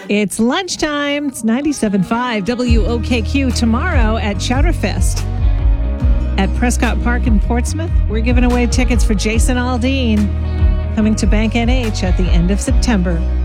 It's lunchtime. It's 97.5 WOKQ tomorrow at Chowderfest at Prescott Park in Portsmouth. We're giving away tickets for Jason Aldean coming to Bank NH at the end of September.